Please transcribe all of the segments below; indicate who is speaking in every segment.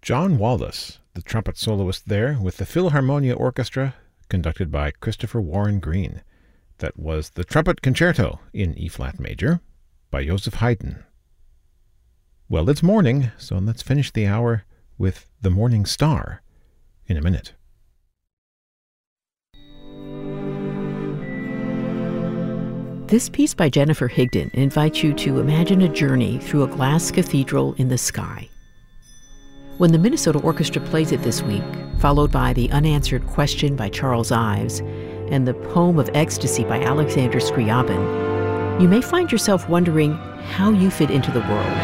Speaker 1: John Wallis, the trumpet soloist there, with the Philharmonia Orchestra, conducted by Christopher Warren Green. That was the Trumpet Concerto in E-flat major by Joseph Haydn. Well, it's morning, so let's finish the hour with The Morning Star in a minute.
Speaker 2: This piece by Jennifer Higdon invites you to imagine a journey through a glass cathedral in the sky. When the Minnesota Orchestra plays it this week, followed by The Unanswered Question by Charles Ives and The Poem of Ecstasy by Alexander Scriabin, you may find yourself wondering how you fit into the world.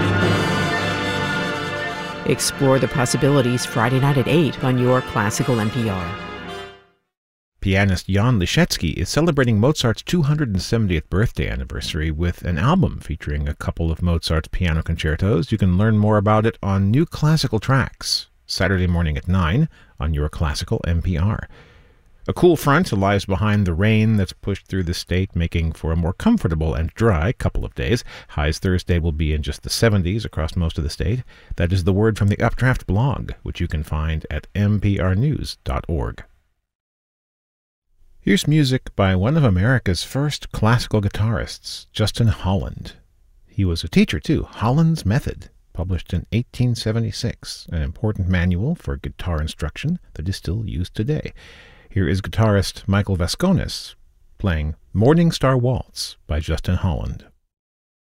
Speaker 2: Explore the possibilities Friday night at 8 on your Classical NPR.
Speaker 1: Pianist Jan Liszewski is celebrating Mozart's 270th birthday anniversary with an album featuring a couple of Mozart's piano concertos. You can learn more about it on New Classical Tracks, Saturday morning at 9 on your Classical NPR. A cool front lies behind the rain that's pushed through the state, making for a more comfortable and dry couple of days. Highs Thursday will be in just the 70s across most of the state. That is the word from the Updraft blog, which you can find at mprnews.org. Here's music by one of America's first classical guitarists, Justin Holland. He was a teacher, too. Holland's Method, published in 1876, an important manual for guitar instruction that is still used today. Here is guitarist Michael Vasconis playing Morning Star Waltz by Justin Holland.